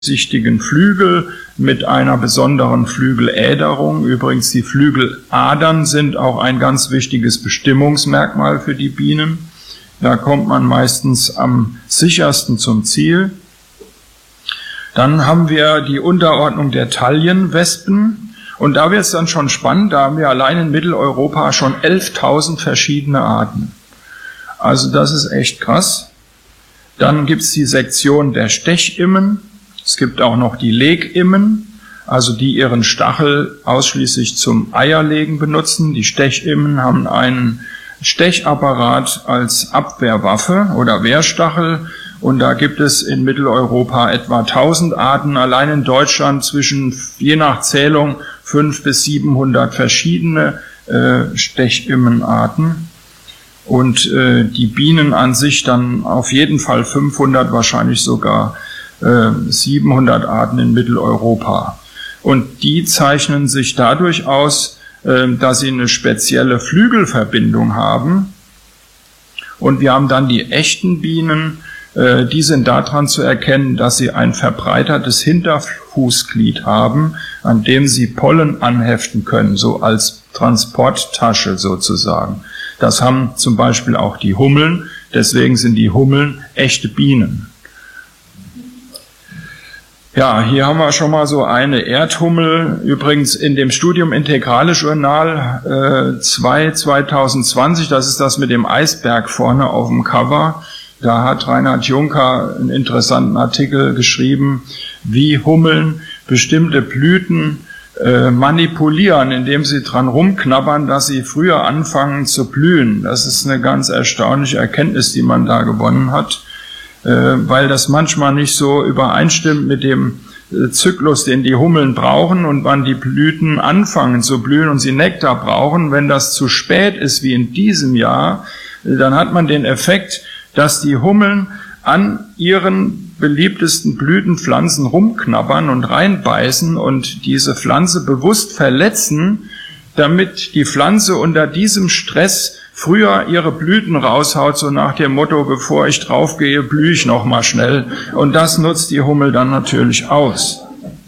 durchsichtigen Flügel mit einer besonderen Flügeläderung. Übrigens, die Flügeladern sind auch ein ganz wichtiges Bestimmungsmerkmal für die Bienen. Da kommt man meistens am sichersten zum Ziel. Dann haben wir die Unterordnung der Taillenwespen. Und da wird es dann schon spannend, da haben wir allein in Mitteleuropa schon 11.000 verschiedene Arten. Also das ist echt krass. Dann gibt es die Sektion der Stechimmen. Es gibt auch noch die Legimmen, also die ihren Stachel ausschließlich zum Eierlegen benutzen. Die Stechimmen haben einen Stechapparat als Abwehrwaffe oder Wehrstachel. Und da gibt es in Mitteleuropa etwa 1000 Arten, allein in Deutschland zwischen, je nach Zählung, 500 bis 700 verschiedene Stechimmenarten. Und die Bienen an sich dann auf jeden Fall 500, wahrscheinlich sogar 700 Arten in Mitteleuropa. Und die zeichnen sich dadurch aus, dass sie eine spezielle Flügelverbindung haben. Und wir haben dann die echten Bienen, die sind daran zu erkennen, dass sie ein verbreitertes Hinterfußglied haben, an dem sie Pollen anheften können, so als Transporttasche sozusagen. Das haben zum Beispiel auch die Hummeln, deswegen sind die Hummeln echte Bienen. Ja, hier haben wir schon mal so eine Erdhummel, übrigens in dem Studium Integrale Journal 2020, das ist das mit dem Eisberg vorne auf dem Cover. Da hat Reinhard Juncker einen interessanten Artikel geschrieben, wie Hummeln bestimmte Blüten manipulieren, indem sie dran rumknabbern, dass sie früher anfangen zu blühen. Das ist eine ganz erstaunliche Erkenntnis, die man da gewonnen hat, weil das manchmal nicht so übereinstimmt mit dem Zyklus, den die Hummeln brauchen und wann die Blüten anfangen zu blühen und sie Nektar brauchen. Wenn das zu spät ist, wie in diesem Jahr, dann hat man den Effekt, dass die Hummeln an ihren beliebtesten Blütenpflanzen rumknabbern und reinbeißen und diese Pflanze bewusst verletzen, damit die Pflanze unter diesem Stress früher ihre Blüten raushaut, so nach dem Motto, bevor ich draufgehe, blühe ich noch mal schnell. Und das nutzt die Hummel dann natürlich aus.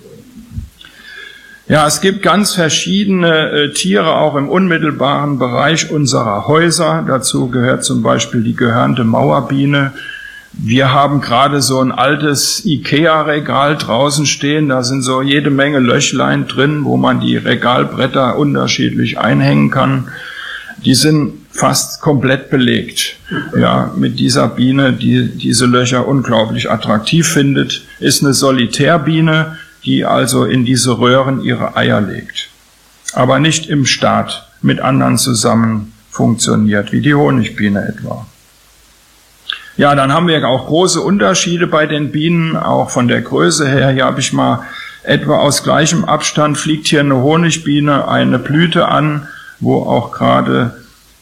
Ja, es gibt ganz verschiedene Tiere auch im unmittelbaren Bereich unserer Häuser. Dazu gehört zum Beispiel die gehörnte Mauerbiene. Wir haben gerade so ein altes Ikea-Regal draußen stehen. Da sind so jede Menge Löchlein drin, wo man die Regalbretter unterschiedlich einhängen kann. Die sind fast komplett belegt. Ja, mit dieser Biene, die diese Löcher unglaublich attraktiv findet, ist eine Solitärbiene, die also in diese Röhren ihre Eier legt. Aber nicht im Staat mit anderen zusammen funktioniert, wie die Honigbiene etwa. Ja, dann haben wir auch große Unterschiede bei den Bienen, auch von der Größe her. Hier habe ich mal etwa aus gleichem Abstand fliegt hier eine Honigbiene eine Blüte an, wo auch gerade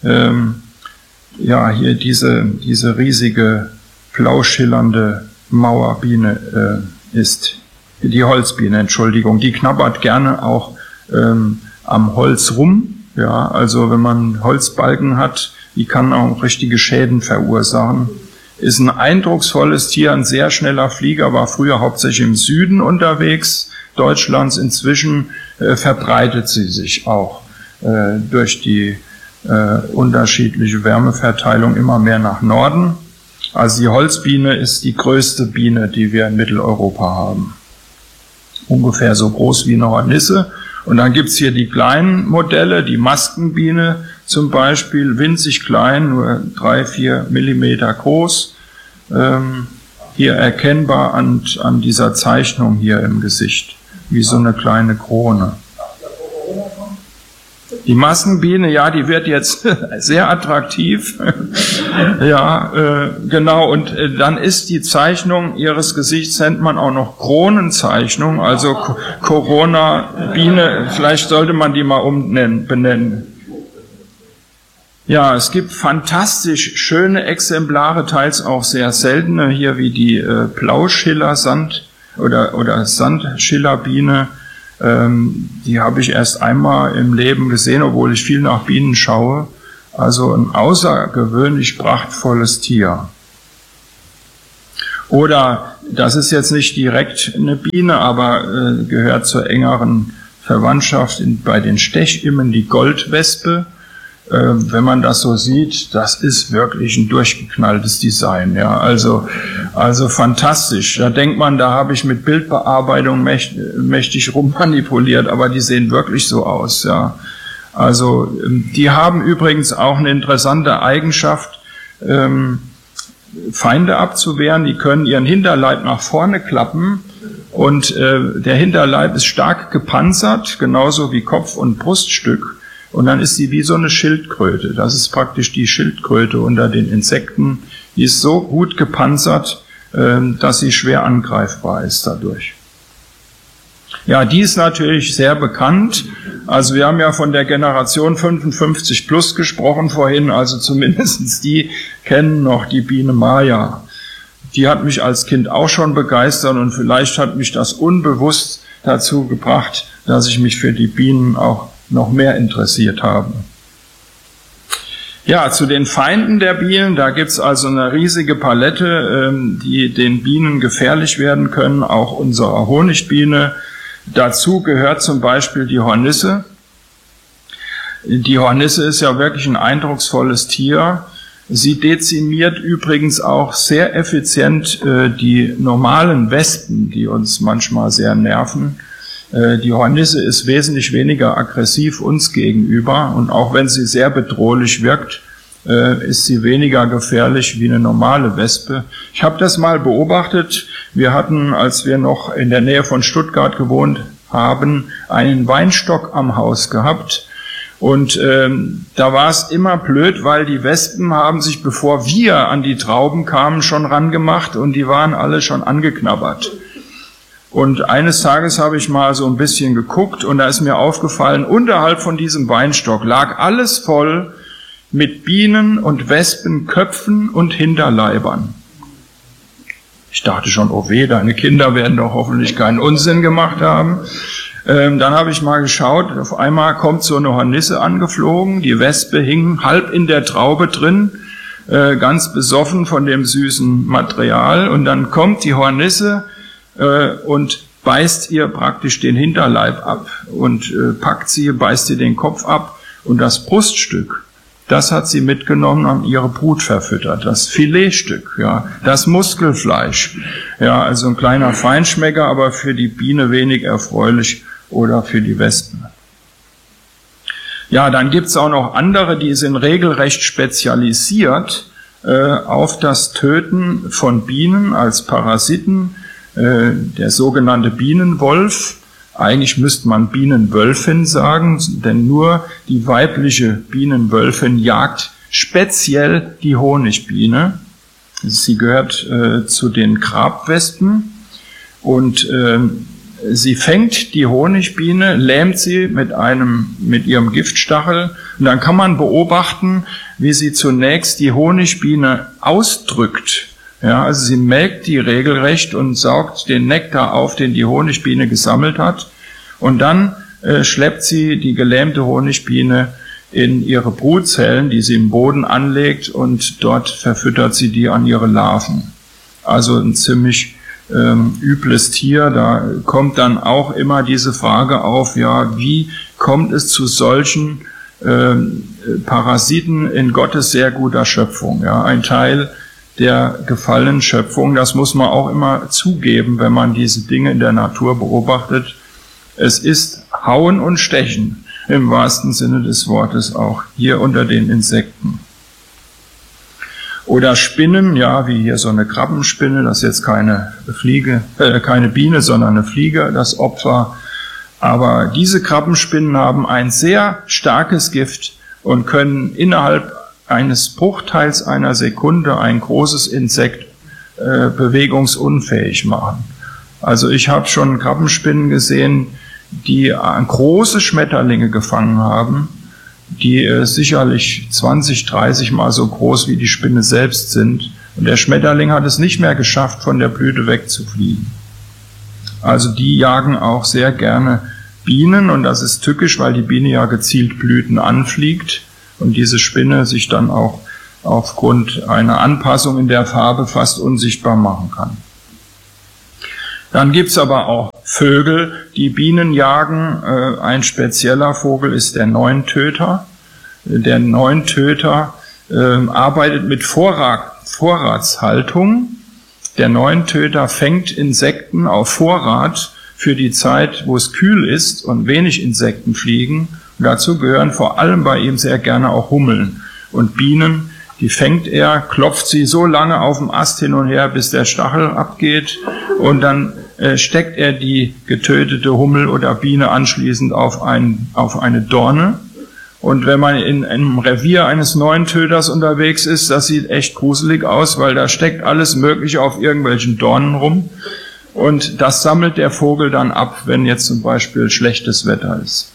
ja hier diese riesige blau schillernde Mauerbiene ist. Die Holzbiene, Entschuldigung, die knabbert gerne auch am Holz rum. Ja, also wenn man Holzbalken hat, die kann auch richtige Schäden verursachen. Ist ein eindrucksvolles Tier, ein sehr schneller Flieger, war früher hauptsächlich im Süden unterwegs Deutschlands. Inzwischen verbreitet sie sich auch durch die unterschiedliche Wärmeverteilung immer mehr nach Norden. Also die Holzbiene ist die größte Biene, die wir in Mitteleuropa haben. Ungefähr so groß wie eine Hornisse. Und dann gibt's hier die kleinen Modelle, die Maskenbiene zum Beispiel, winzig klein, nur 3-4 Millimeter groß. Hier erkennbar an dieser Zeichnung hier im Gesicht, wie so eine kleine Krone. Die Maskenbiene, ja, die wird jetzt sehr attraktiv. Ja, genau. Und dann ist die Zeichnung ihres Gesichts, nennt man auch noch Kronenzeichnung, also Corona-Biene. Vielleicht sollte man die mal benennen. Ja, es gibt fantastisch schöne Exemplare, teils auch sehr seltene, hier wie die Blauschiller-Sand- oder Sandschillerbiene. Die habe ich erst einmal im Leben gesehen, obwohl ich viel nach Bienen schaue. Also ein außergewöhnlich prachtvolles Tier. Oder, das ist jetzt nicht direkt eine Biene, aber gehört zur engeren Verwandtschaft bei den Stechimmen, die Goldwespe. Wenn man das so sieht, das ist wirklich ein durchgeknalltes Design, ja, also fantastisch. Da denkt man, da habe ich mit Bildbearbeitung mächtig rummanipuliert, aber die sehen wirklich so aus, ja. Also, die haben übrigens auch eine interessante Eigenschaft, Feinde abzuwehren. Die können ihren Hinterleib nach vorne klappen und der Hinterleib ist stark gepanzert, genauso wie Kopf- und Bruststück. Und dann ist sie wie so eine Schildkröte. Das ist praktisch die Schildkröte unter den Insekten. Die ist so gut gepanzert, dass sie schwer angreifbar ist dadurch. Ja, die ist natürlich sehr bekannt. Also wir haben ja von der Generation 55 plus gesprochen vorhin, also zumindestens die kennen noch die Biene Maya. Die hat mich als Kind auch schon begeistert und vielleicht hat mich das unbewusst dazu gebracht, dass ich mich für die Bienen auch noch mehr interessiert habe. Ja, zu den Feinden der Bienen, da gibt's also eine riesige Palette, die den Bienen gefährlich werden können, auch unserer Honigbiene. Dazu gehört zum Beispiel die Hornisse. Die Hornisse ist ja wirklich ein eindrucksvolles Tier. Sie dezimiert übrigens auch sehr effizient die normalen Wespen, die uns manchmal sehr nerven. Die Hornisse ist wesentlich weniger aggressiv uns gegenüber und auch wenn sie sehr bedrohlich wirkt, ist sie weniger gefährlich wie eine normale Wespe. Ich habe das mal beobachtet. Wir hatten, als wir noch in der Nähe von Stuttgart gewohnt haben, einen Weinstock am Haus gehabt. Und da war es immer blöd, weil die Wespen haben sich, bevor wir an die Trauben kamen, schon rangemacht und die waren alle schon angeknabbert. Und eines Tages habe ich mal so ein bisschen geguckt und da ist mir aufgefallen, unterhalb von diesem Weinstock lag alles voll mit Bienen und Wespenköpfen und Hinterleibern. Ich dachte schon, oh weh, deine Kinder werden doch hoffentlich keinen Unsinn gemacht haben. Dann habe ich mal geschaut, auf einmal kommt so eine Hornisse angeflogen, die Wespe hing halb in der Traube drin, ganz besoffen von dem süßen Material und dann kommt die Hornisse und beißt ihr praktisch den Hinterleib ab und packt sie, beißt ihr den Kopf ab und das Bruststück, das hat sie mitgenommen und ihre Brut verfüttert, das Filetstück, ja, das Muskelfleisch, ja, also ein kleiner Feinschmecker, aber für die Biene wenig erfreulich oder für die Wespen. Ja, dann gibt's auch noch andere, die sind regelrecht spezialisiert auf das Töten von Bienen als Parasiten. Der sogenannte Bienenwolf, eigentlich müsste man Bienenwölfin sagen, denn nur die weibliche Bienenwölfin jagt speziell die Honigbiene. Sie gehört zu den Grabwespen und sie fängt die Honigbiene, lähmt sie mit ihrem Giftstachel und dann kann man beobachten, wie sie zunächst die Honigbiene ausdrückt. Ja, also sie melkt die regelrecht und saugt den Nektar auf, den die Honigbiene gesammelt hat. Und dann schleppt sie die gelähmte Honigbiene in ihre Brutzellen, die sie im Boden anlegt, und dort verfüttert sie die an ihre Larven. Also ein ziemlich übles Tier. Da kommt dann auch immer diese Frage auf, ja, wie kommt es zu solchen Parasiten in Gottes sehr guter Schöpfung? Ja, ein Teil der gefallenen Schöpfung, das muss man auch immer zugeben, wenn man diese Dinge in der Natur beobachtet. Es ist Hauen und Stechen, im wahrsten Sinne des Wortes, auch hier unter den Insekten. Oder Spinnen, ja, wie hier so eine Krabbenspinne, das ist jetzt keine Biene, sondern eine Fliege, das Opfer. Aber diese Krabbenspinnen haben ein sehr starkes Gift und können innerhalb eines Bruchteils einer Sekunde ein großes Insekt bewegungsunfähig machen. Also ich habe schon Krabbenspinnen gesehen, die große Schmetterlinge gefangen haben, die sicherlich 20, 30 Mal so groß wie die Spinne selbst sind. Und der Schmetterling hat es nicht mehr geschafft, von der Blüte wegzufliegen. Also die jagen auch sehr gerne Bienen und das ist tückisch, weil die Biene ja gezielt Blüten anfliegt und diese Spinne sich dann auch aufgrund einer Anpassung in der Farbe fast unsichtbar machen kann. Dann gibt's aber auch Vögel, die Bienen jagen. Ein spezieller Vogel ist der Neuntöter. Der Neuntöter arbeitet mit Vorratshaltung. Der Neuntöter fängt Insekten auf Vorrat für die Zeit, wo es kühl ist und wenig Insekten fliegen. Und dazu gehören vor allem bei ihm sehr gerne auch Hummeln und Bienen. Die fängt er, klopft sie so lange auf dem Ast hin und her, bis der Stachel abgeht, und dann steckt er die getötete Hummel oder Biene anschließend auf eine Dorne. Und wenn man in einem Revier eines Neuntöters unterwegs ist, das sieht echt gruselig aus, weil da steckt alles Mögliche auf irgendwelchen Dornen rum. Und das sammelt der Vogel dann ab, wenn jetzt zum Beispiel schlechtes Wetter ist.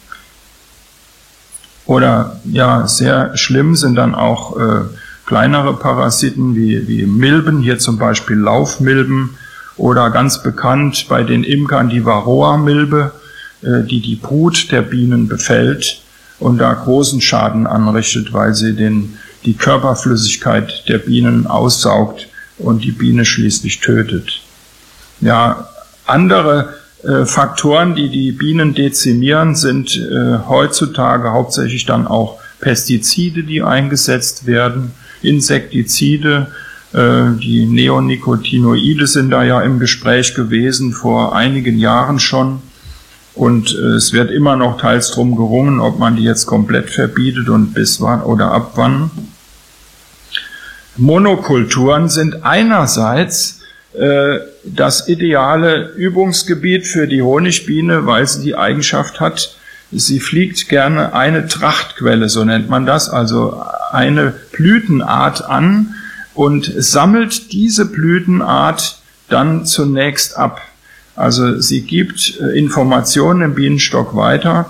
Oder ja, sehr schlimm sind dann auch kleinere Parasiten wie Milben, hier zum Beispiel Laufmilben, oder ganz bekannt bei den Imkern die Varroa-Milbe, die die Brut der Bienen befällt und da großen Schaden anrichtet, weil sie die Körperflüssigkeit der Bienen aussaugt und die Biene schließlich tötet. Ja, andere Faktoren, die die Bienen dezimieren, sind heutzutage hauptsächlich dann auch Pestizide, die eingesetzt werden, Insektizide, die Neonicotinoide sind da ja im Gespräch gewesen, vor einigen Jahren schon. Und es wird immer noch teils drum gerungen, ob man die jetzt komplett verbietet und bis wann oder ab wann. Monokulturen sind einerseits das ideale Übungsgebiet für die Honigbiene, weil sie die Eigenschaft hat, sie fliegt gerne eine Trachtquelle, so nennt man das, also eine Blütenart an und sammelt diese Blütenart dann zunächst ab. Also sie gibt Informationen im Bienenstock weiter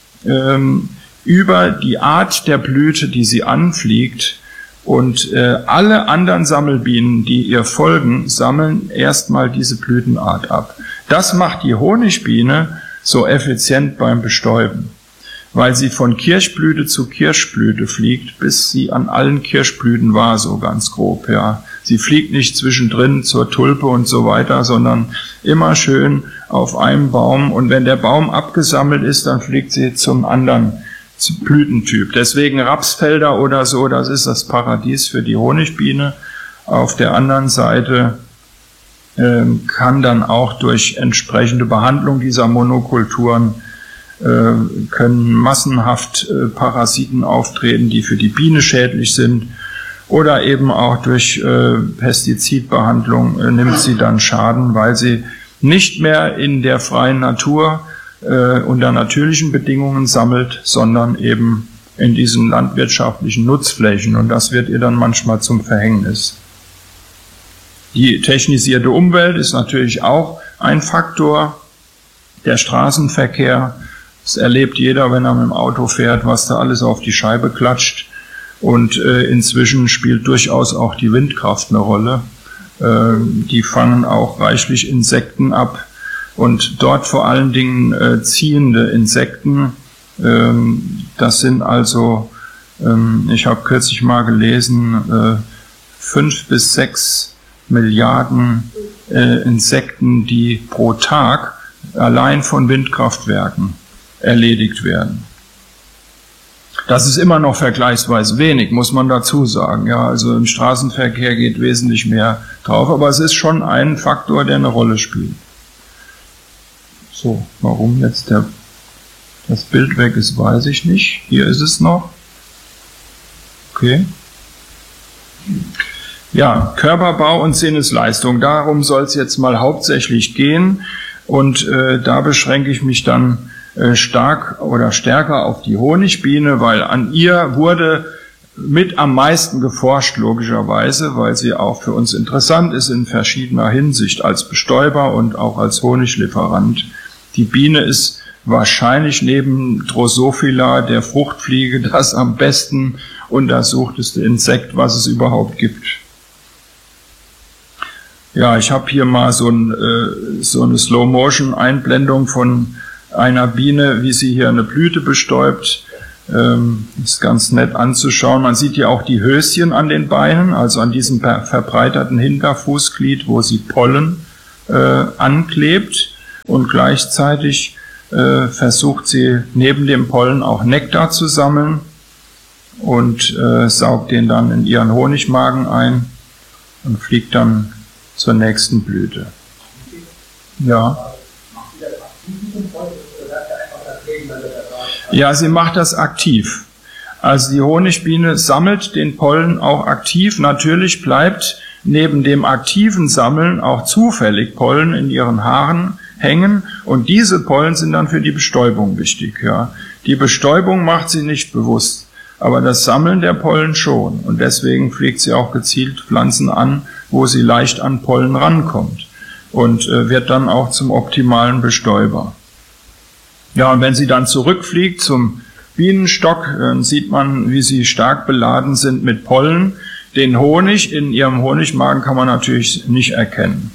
über die Art der Blüte, die sie anfliegt, und alle anderen Sammelbienen, die ihr folgen, sammeln erstmal diese Blütenart ab. Das macht die Honigbiene so effizient beim Bestäuben, weil sie von Kirschblüte zu Kirschblüte fliegt, bis sie an allen Kirschblüten war, so ganz grob, ja. Sie fliegt nicht zwischendrin zur Tulpe und so weiter, sondern immer schön auf einem Baum, und wenn der Baum abgesammelt ist, dann fliegt sie zum anderen Blütentyp. Deswegen Rapsfelder oder so, das ist das Paradies für die Honigbiene. Auf der anderen Seite kann dann auch durch entsprechende Behandlung dieser Monokulturen können massenhaft Parasiten auftreten, die für die Biene schädlich sind, oder eben auch durch Pestizidbehandlung nimmt sie dann Schaden, weil sie nicht mehr in der freien Natur unter natürlichen Bedingungen sammelt, sondern eben in diesen landwirtschaftlichen Nutzflächen, und das wird ihr dann manchmal zum Verhängnis. Die technisierte Umwelt ist natürlich auch ein Faktor. Der Straßenverkehr, das erlebt jeder, wenn er mit dem Auto fährt, was da alles auf die Scheibe klatscht. Und inzwischen spielt durchaus auch die Windkraft eine Rolle. Die fangen auch reichlich Insekten ab. Und dort vor allen Dingen ziehende Insekten. Das sind also, ich habe kürzlich mal gelesen, 5 bis 6 Milliarden Insekten, die pro Tag allein von Windkraftwerken erledigt werden. Das ist immer noch vergleichsweise wenig, muss man dazu sagen. Ja, also im Straßenverkehr geht wesentlich mehr drauf, aber es ist schon ein Faktor, der eine Rolle spielt. So, warum jetzt das Bild weg ist, weiß ich nicht. Hier ist es noch. Okay. Ja, Körperbau und Sinnesleistung, darum soll es jetzt mal hauptsächlich gehen. Und da beschränke ich mich dann stark oder stärker auf die Honigbiene, weil an ihr wurde mit am meisten geforscht, logischerweise, weil sie auch für uns interessant ist in verschiedener Hinsicht als Bestäuber und auch als Honiglieferant. Die Biene ist wahrscheinlich neben Drosophila, der Fruchtfliege, das am besten untersuchteste Insekt, was es überhaupt gibt. Ja, ich habe hier mal so eine Slow-Motion-Einblendung von einer Biene, wie sie hier eine Blüte bestäubt. Ist ganz nett anzuschauen. Man sieht ja auch die Höschen an den Beinen, also an diesem verbreiterten Hinterfußglied, wo sie Pollen anklebt, und gleichzeitig versucht sie neben dem Pollen auch Nektar zu sammeln und saugt den dann in ihren Honigmagen ein und fliegt dann zur nächsten Blüte. Ja. Ja, sie macht das aktiv. Also die Honigbiene sammelt den Pollen auch aktiv. Natürlich bleibt neben dem aktiven Sammeln auch zufällig Pollen in ihren Haaren hängen, und diese Pollen sind dann für die Bestäubung wichtig. Ja. Die Bestäubung macht sie nicht bewusst, aber das Sammeln der Pollen schon, und deswegen pflegt sie auch gezielt Pflanzen an, wo sie leicht an Pollen rankommt, und wird dann auch zum optimalen Bestäuber. Ja, und wenn sie dann zurückfliegt zum Bienenstock, dann sieht man, wie sie stark beladen sind mit Pollen. Den Honig in ihrem Honigmagen kann man natürlich nicht erkennen.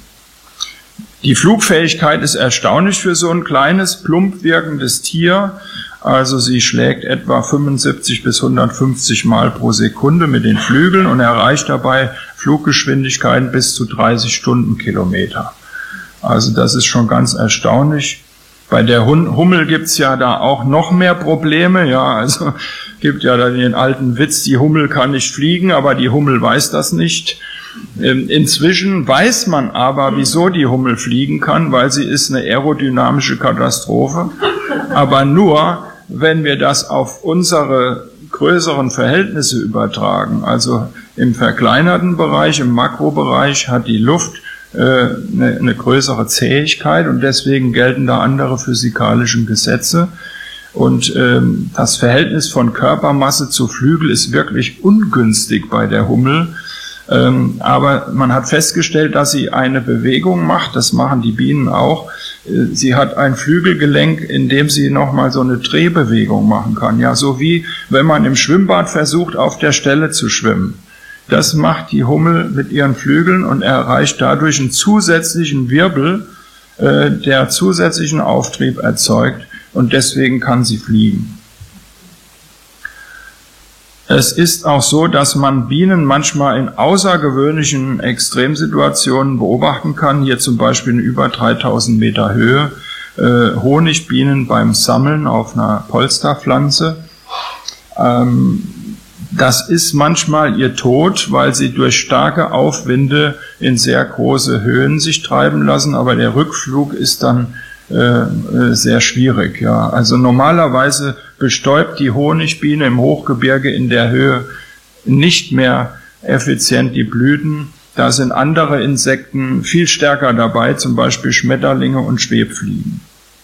Die Flugfähigkeit ist erstaunlich für so ein kleines, plump wirkendes Tier. Also sie schlägt etwa 75 bis 150 Mal pro Sekunde mit den Flügeln und erreicht dabei Fluggeschwindigkeiten bis zu 30 Stundenkilometer. Also das ist schon ganz erstaunlich. Bei der Hummel gibt's ja da auch noch mehr Probleme. Ja, also gibt ja da den alten Witz, die Hummel kann nicht fliegen, aber die Hummel weiß das nicht. Inzwischen weiß man aber, wieso die Hummel fliegen kann, weil sie ist eine aerodynamische Katastrophe. Aber nur, wenn wir das auf unsere größeren Verhältnisse übertragen. Also im verkleinerten Bereich, im Makrobereich hat die Luft eine größere Zähigkeit, und deswegen gelten da andere physikalische Gesetze. Und das Verhältnis von Körpermasse zu Flügel ist wirklich ungünstig bei der Hummel. Aber man hat festgestellt, dass sie eine Bewegung macht, das machen die Bienen auch. Sie hat ein Flügelgelenk, in dem sie nochmal so eine Drehbewegung machen kann. Ja, so wie wenn man im Schwimmbad versucht, auf der Stelle zu schwimmen. Das macht die Hummel mit ihren Flügeln und erreicht dadurch einen zusätzlichen Wirbel, der zusätzlichen Auftrieb erzeugt, und deswegen kann sie fliegen. Es ist auch so, dass man Bienen manchmal in außergewöhnlichen Extremsituationen beobachten kann. Hier zum Beispiel in über 3000 Meter Höhe Honigbienen beim Sammeln auf einer Polsterpflanze. Das ist manchmal ihr Tod, weil sie durch starke Aufwinde in sehr große Höhen sich treiben lassen, aber der Rückflug ist dann sehr schwierig. Ja. Also normalerweise bestäubt die Honigbiene im Hochgebirge in der Höhe nicht mehr effizient die Blüten. Da sind andere Insekten viel stärker dabei, zum Beispiel Schmetterlinge und Schwebfliegen.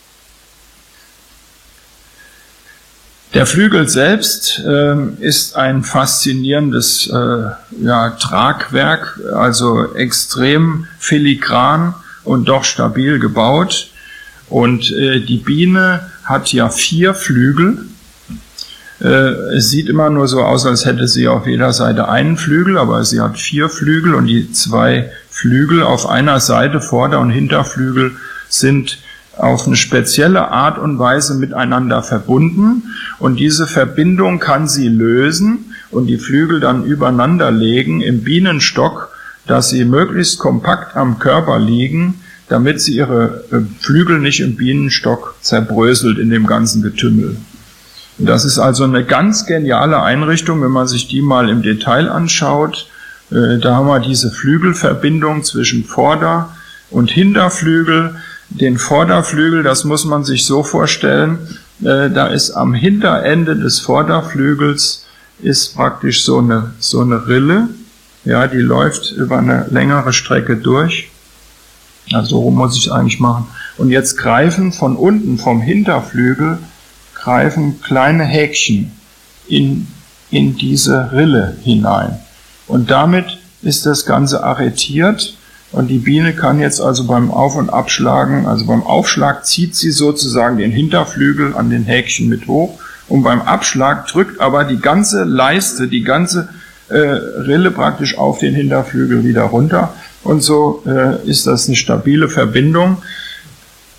Der Flügel selbst ist ein faszinierendes Tragwerk, also extrem filigran und doch stabil gebaut. Und die Biene hat ja 4 Flügel. Es sieht immer nur so aus, als hätte sie auf jeder Seite einen Flügel, aber sie hat 4 Flügel, und die 2 Flügel auf einer Seite, Vorder- und Hinterflügel, sind auf eine spezielle Art und Weise miteinander verbunden, und diese Verbindung kann sie lösen und die Flügel dann übereinander legen im Bienenstock, dass sie möglichst kompakt am Körper liegen, damit sie ihre Flügel nicht im Bienenstock zerbröselt in dem ganzen Getümmel. Das ist also eine ganz geniale Einrichtung, wenn man sich die mal im Detail anschaut. Da haben wir diese Flügelverbindung zwischen Vorder- und Hinterflügel. Den Vorderflügel, das muss man sich so vorstellen, da ist am Hinterende des Vorderflügels ist praktisch so eine Rille, ja, die läuft über eine längere Strecke durch. Also so muss ich es eigentlich machen. Und jetzt greifen von unten, vom Hinterflügel, greifen kleine Häkchen in diese Rille hinein. Und damit ist das Ganze arretiert, und die Biene kann jetzt also beim Auf- und Abschlagen, also beim Aufschlag zieht sie sozusagen den Hinterflügel an den Häkchen mit hoch, und beim Abschlag drückt aber die ganze Leiste, die ganze Rille praktisch auf den Hinterflügel wieder runter. Und so ist das eine stabile Verbindung.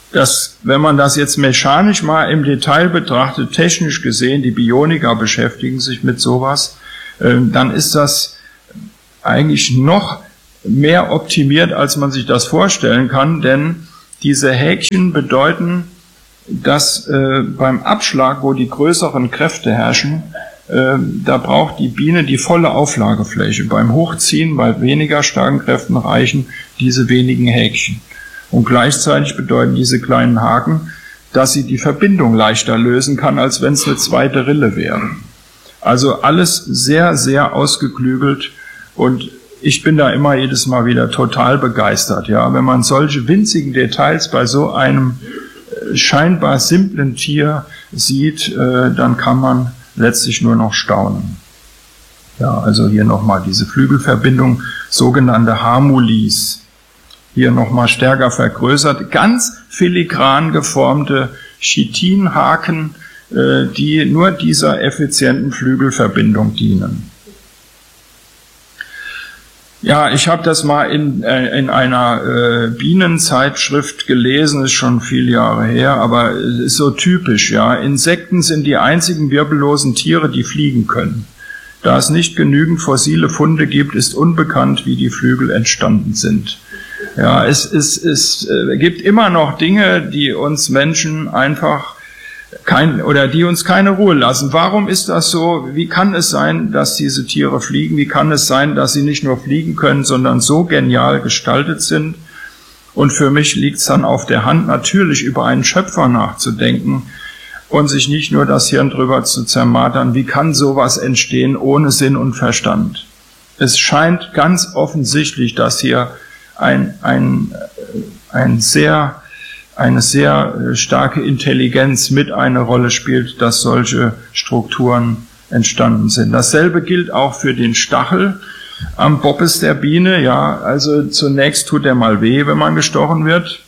wenn man das jetzt mechanisch mal im Detail betrachtet, technisch gesehen, die Bioniker beschäftigen sich mit sowas, dann ist das eigentlich noch mehr optimiert, als man sich das vorstellen kann, denn diese Häkchen bedeuten, dass beim Abschlag, wo die größeren Kräfte herrschen, da braucht die Biene die volle Auflagefläche. Beim Hochziehen, bei weniger starken Kräften reichen diese wenigen Häkchen. Und gleichzeitig bedeuten diese kleinen Haken, dass sie die Verbindung leichter lösen kann, als wenn es eine zweite Rille wäre. Also alles sehr, sehr ausgeklügelt, und ich bin da immer jedes Mal wieder total begeistert. Ja, wenn man solche winzigen Details bei so einem scheinbar simplen Tier sieht, dann kann man letztlich nur noch staunen. Ja, also hier nochmal diese Flügelverbindung, sogenannte Hamulis. Hier nochmal stärker vergrößert, ganz filigran geformte Chitinhaken, die nur dieser effizienten Flügelverbindung dienen. Ja, ich habe das mal in einer Bienenzeitschrift gelesen, ist schon viele Jahre her, aber es ist so typisch. Ja, Insekten sind die einzigen wirbellosen Tiere, die fliegen können. Da es nicht genügend fossile Funde gibt, ist unbekannt, wie die Flügel entstanden sind. Ja, es gibt immer noch Dinge, die uns Menschen einfach die uns keine Ruhe lassen. Warum ist das so? Wie kann es sein, dass diese Tiere fliegen? Wie kann es sein, dass sie nicht nur fliegen können, sondern so genial gestaltet sind? Und für mich liegt es dann auf der Hand, natürlich über einen Schöpfer nachzudenken und sich nicht nur das Hirn drüber zu zermartern. Wie kann sowas entstehen ohne Sinn und Verstand? Es scheint ganz offensichtlich, dass hier eine sehr starke Intelligenz mit eine Rolle spielt, dass solche Strukturen entstanden sind. Dasselbe gilt auch für den Stachel am Boppes der Biene. Ja, also zunächst tut er mal weh, wenn man gestochen wird.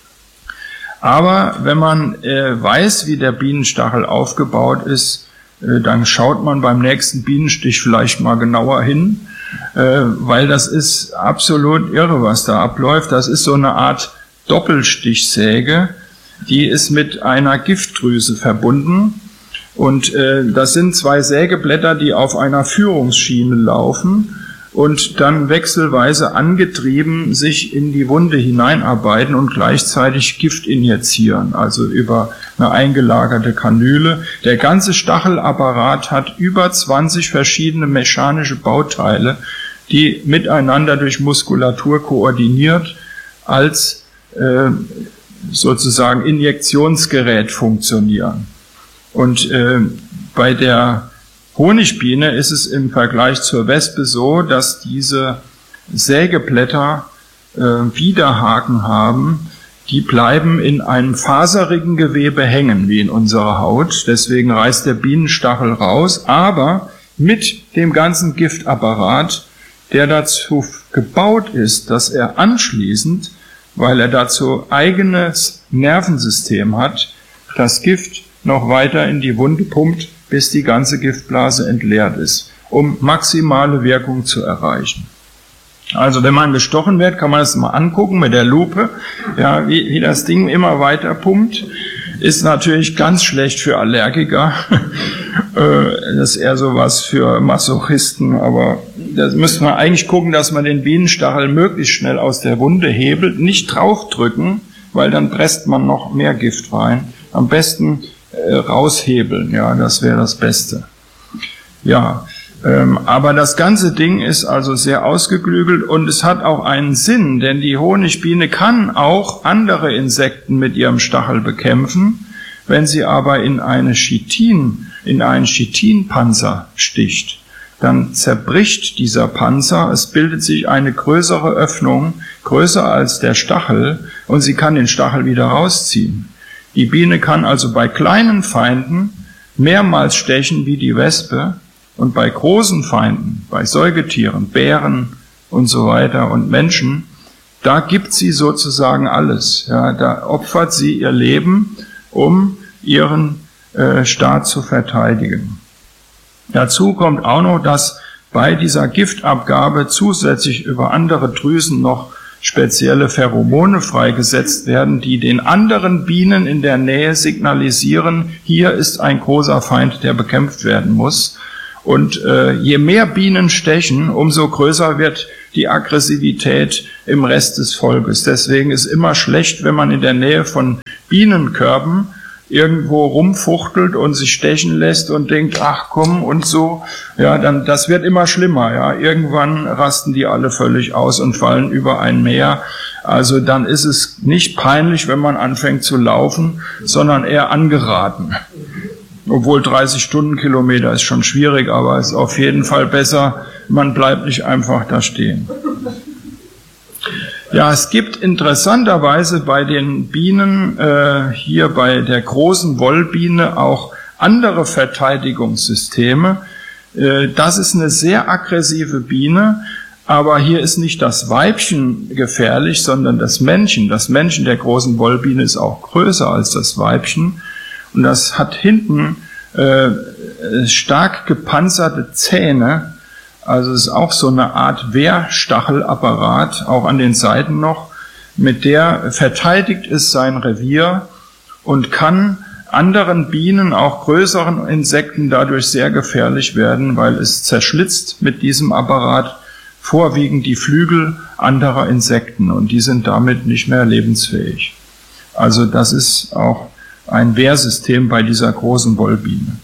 Aber wenn man weiß, wie der Bienenstachel aufgebaut ist, dann schaut man beim nächsten Bienenstich vielleicht mal genauer hin, weil das ist absolut irre, was da abläuft. Das ist so eine Art Doppelstichsäge, die ist mit einer Giftdrüse verbunden, und das sind zwei Sägeblätter, die auf einer Führungsschiene laufen und dann wechselweise angetrieben sich in die Wunde hineinarbeiten und gleichzeitig Gift injizieren, also über eine eingelagerte Kanüle. Der ganze Stachelapparat hat über 20 verschiedene mechanische Bauteile, die miteinander durch Muskulatur koordiniert als sozusagen Injektionsgerät funktionieren. Und bei der Honigbiene ist es im Vergleich zur Wespe so, dass diese Sägeblätter Widerhaken haben, die bleiben in einem faserigen Gewebe hängen, wie in unserer Haut. Deswegen reißt der Bienenstachel raus, aber mit dem ganzen Giftapparat, der dazu gebaut ist, dass er anschließend, weil er dazu eigenes Nervensystem hat, das Gift noch weiter in die Wunde pumpt, bis die ganze Giftblase entleert ist, um maximale Wirkung zu erreichen. Also wenn man gestochen wird, kann man das mal angucken mit der Lupe, ja, wie das Ding immer weiter pumpt. Ist natürlich ganz schlecht für Allergiker. Das ist eher sowas für Masochisten, aber da müsste man eigentlich gucken, dass man den Bienenstachel möglichst schnell aus der Wunde hebelt, nicht draufdrücken, weil dann presst man noch mehr Gift rein. Am besten raushebeln, ja, das wäre das Beste. Ja, aber das ganze Ding ist also sehr ausgeklügelt und es hat auch einen Sinn, denn die Honigbiene kann auch andere Insekten mit ihrem Stachel bekämpfen. Wenn sie aber in einen Chitinpanzer sticht, dann zerbricht dieser Panzer, es bildet sich eine größere Öffnung, größer als der Stachel, und sie kann den Stachel wieder rausziehen. Die Biene kann also bei kleinen Feinden mehrmals stechen wie die Wespe, und bei großen Feinden, bei Säugetieren, Bären und so weiter und Menschen, da gibt sie sozusagen alles. Ja, da opfert sie ihr Leben, um ihren Staat zu verteidigen. Dazu kommt auch noch, dass bei dieser Giftabgabe zusätzlich über andere Drüsen noch spezielle Pheromone freigesetzt werden, die den anderen Bienen in der Nähe signalisieren, hier ist ein großer Feind, der bekämpft werden muss. Und je mehr Bienen stechen, umso größer wird die Aggressivität im Rest des Volkes. Deswegen ist immer schlecht, wenn man in der Nähe von Bienenkörben irgendwo rumfuchtelt und sich stechen lässt und denkt, ach komm und so. Ja, dann, das wird immer schlimmer. Ja, irgendwann rasten die alle völlig aus und fallen über ein Meer. Also dann ist es nicht peinlich, wenn man anfängt zu laufen, sondern eher angeraten. Obwohl 30 Stundenkilometer ist schon schwierig, aber es ist auf jeden Fall besser, man bleibt nicht einfach da stehen. Ja, es gibt interessanterweise bei den Bienen, hier bei der großen Wollbiene, auch andere Verteidigungssysteme. Das ist eine sehr aggressive Biene, aber hier ist nicht das Weibchen gefährlich, sondern das Männchen. Das Männchen der großen Wollbiene ist auch größer als das Weibchen. Und das hat hinten stark gepanzerte Zähne, also es ist auch so eine Art Wehrstachelapparat, auch an den Seiten noch, mit der verteidigt es sein Revier und kann anderen Bienen, auch größeren Insekten, dadurch sehr gefährlich werden, weil es zerschlitzt mit diesem Apparat vorwiegend die Flügel anderer Insekten und die sind damit nicht mehr lebensfähig. Also das ist auch ein Wehrsystem bei dieser großen Wollbiene.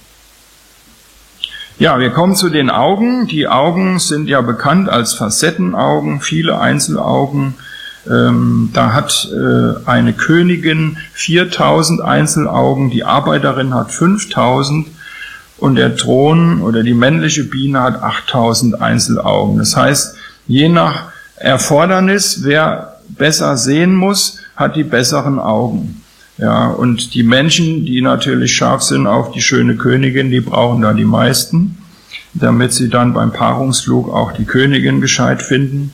Ja, wir kommen zu den Augen. Die Augen sind ja bekannt als Facettenaugen, viele Einzelaugen. Da hat eine Königin 4000 Einzelaugen, die Arbeiterin hat 5000 und der Thron oder die männliche Biene hat 8000 Einzelaugen. Das heißt, je nach Erfordernis, wer besser sehen muss, hat die besseren Augen. Ja, und die Männchen, die natürlich scharf sind auf die schöne Königin, die brauchen da die meisten, damit sie dann beim Paarungsflug auch die Königin gescheit finden.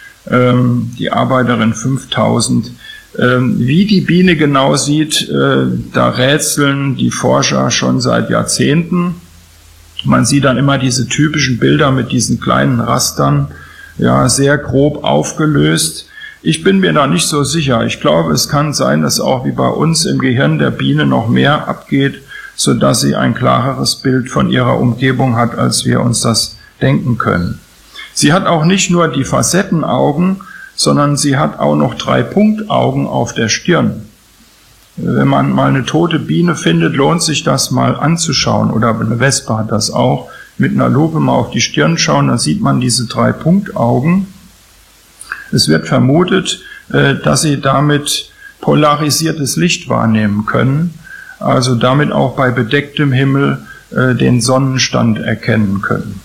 Die Arbeiterin 5000. Wie die Biene genau sieht, da rätseln die Forscher schon seit Jahrzehnten. Man sieht dann immer diese typischen Bilder mit diesen kleinen Rastern, ja, sehr grob aufgelöst. Ich bin mir da nicht so sicher. Ich glaube, es kann sein, dass auch wie bei uns im Gehirn der Biene noch mehr abgeht, sodass sie ein klareres Bild von ihrer Umgebung hat, als wir uns das denken können. Sie hat auch nicht nur die Facettenaugen, sondern sie hat auch noch 3 Punktaugen auf der Stirn. Wenn man mal eine tote Biene findet, lohnt sich das mal anzuschauen. Oder eine Wespe hat das auch. Mit einer Lupe mal auf die Stirn schauen, dann sieht man diese 3 Punktaugen. Es wird vermutet, dass sie damit polarisiertes Licht wahrnehmen können, also damit auch bei bedecktem Himmel den Sonnenstand erkennen können.